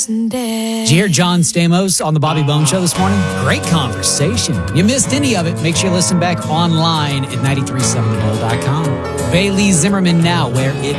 Did you hear John Stamos on the Bobby Bone Show this morning? Great conversation. You missed any of it, make sure you listen back online at 937thebell.com. Bailey Zimmerman now, where it